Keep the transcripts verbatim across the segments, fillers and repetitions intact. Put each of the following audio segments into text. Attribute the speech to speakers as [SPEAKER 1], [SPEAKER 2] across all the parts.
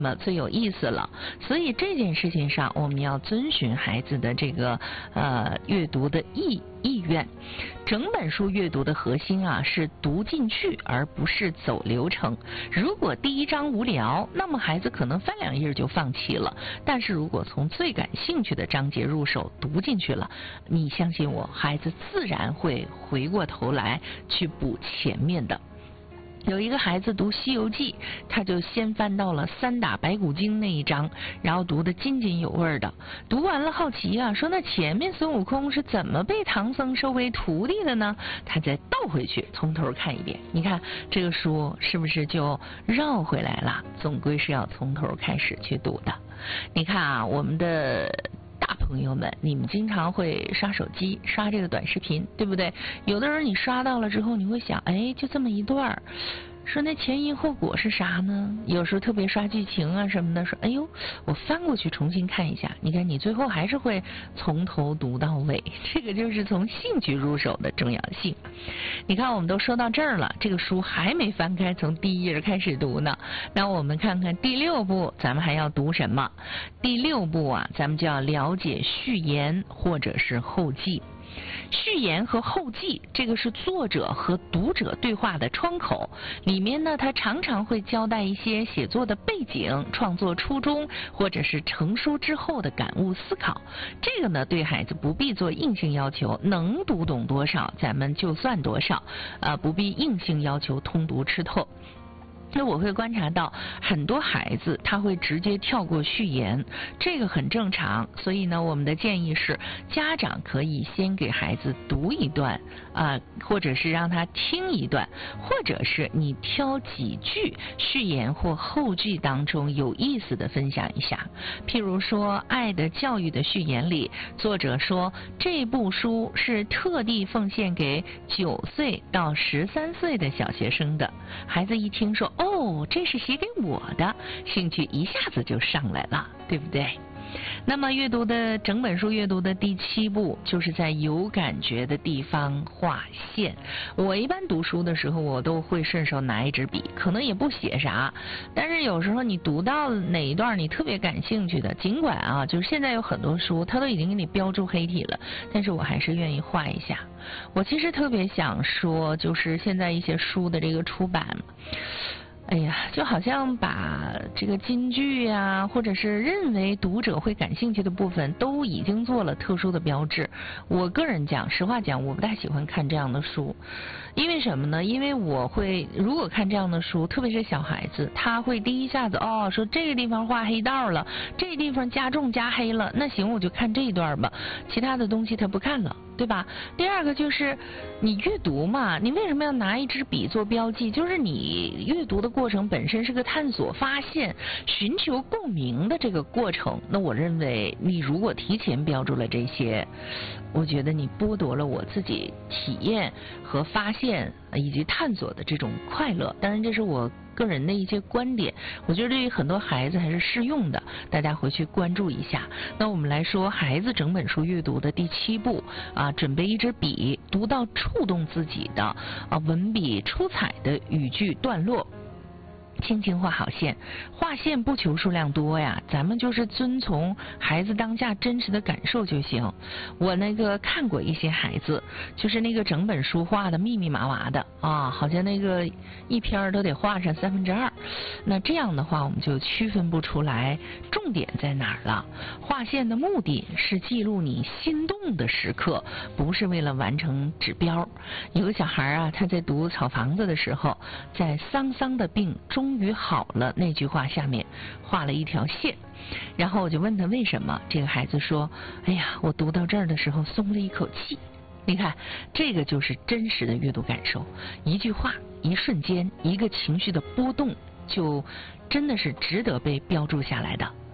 [SPEAKER 1] 么最有意思了。所以这件事情上，我们要遵循孩子的这个呃阅读的意意愿。整本书阅读的核心啊是读进去，而不是走流程。如果第一章无聊，那么孩子可能翻两页就放弃了。但是如果从最感兴趣的章节入手读进去了，你相信我，孩子自然会回过头来去补前面的。有一个孩子读《西游记》，他就先翻到了三打白骨精那一章，然后读得津津有味的。读完了好奇啊，说那前面孙悟空是怎么被唐僧收为徒弟的呢？他再倒回去从头看一遍。你看这个书是不是就绕回来了？总归是要从头开始去读的。你看啊，我们的大朋友们，你们经常会刷手机，刷这个短视频，对不对？有的人你刷到了之后，你会想，哎，就这么一段儿，说那前因后果是啥呢？有时候特别刷剧情啊什么的，说哎呦，我翻过去重新看一下。你看你最后还是会从头读到尾，这个就是从兴趣入手的重要性。你看我们都说到这儿了，这个书还没翻开，从第一页开始读呢。那我们看看第六部，咱们还要读什么？第六部啊，咱们就要了解序言或者是后记。序言和后记，这个是作者和读者对话的窗口，里面呢，他常常会交代一些写作的背景、创作初衷，或者是成书之后的感悟思考。这个呢，对孩子不必做硬性要求，能读懂多少咱们就算多少，呃，不必硬性要求通读吃透。那我会观察到很多孩子他会直接跳过序言，这个很正常。所以呢，我们的建议是家长可以先给孩子读一段啊、呃，或者是让他听一段，或者是你挑几句序言或后句当中有意思的分享一下。譬如说《爱的教育》的序言里，作者说这部书是特地奉献给九岁到十三岁的小学生的。孩子一听说哦，这是写给我的，兴趣一下子就上来了，对不对？那么阅读的整本书阅读的第七步，就是在有感觉的地方划线。我一般读书的时候，我都会顺手拿一支笔，可能也不写啥，但是有时候你读到哪一段你特别感兴趣的，尽管啊，就是现在有很多书它都已经给你标注黑体了，但是我还是愿意画一下。我其实特别想说，就是现在一些书的这个出版，哎呀，就好像把这个金句呀，或者是认为读者会感兴趣的部分，都已经做了特殊的标志。我个人讲，实话讲，我不太喜欢看这样的书。因为什么呢？因为我会，如果看这样的书，特别是小孩子，他会第一下子哦，说这个地方画黑道了，这个地方加重加黑了，那行我就看这一段吧，其他的东西他不看了，对吧？第二个就是你阅读嘛，你为什么要拿一支笔做标记？就是你阅读的过程本身是个探索、发现、寻求共鸣的这个过程。那我认为，你如果提前标注了这些，我觉得你剥夺了我自己体验和发现以及探索的这种快乐。当然，这是我个人的一些观点，我觉得对于很多孩子还是适用的，大家回去关注一下。那我们来说孩子整本书阅读的第七步啊，准备一支笔，读到触动自己的啊文笔出彩的语句段落，轻轻画好线。画线不求数量多呀，咱们就是遵从孩子当下真实的感受就行。我那个看过一些孩子，就是那个整本书画的密密麻麻的啊，好像那个一篇都得画上三分之二。那这样的话，我们就区分不出来重点在哪儿了。画线的目的是记录你心动的时刻，不是为了完成指标。有个小孩啊，他在读《草房子》的时候，在桑桑的病终于好了那句话下面画了一条线，然后我就问他为什么，这个孩子说，哎呀，我读到这儿的时候松了一口气。你看，这个就是真实的阅读感受，一句话，一瞬间，一个情绪的波动，就真的是值得被标注下来的。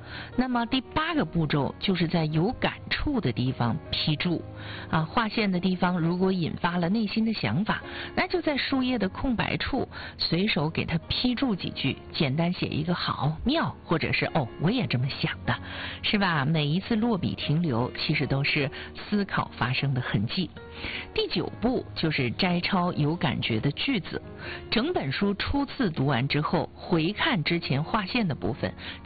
[SPEAKER 1] 那么第八个步骤就是在有感触的地方批注啊，划线的地方如果引发了内心的想法，那就在书页的空白处随手给它批注几句，简单写一个好、妙，或者是哦我也这么想的，是吧？每一次落笔停留其实都是思考发生的痕迹。第九步就是摘抄有感觉的句子，整本书初次读完之后回看之前划线的部分，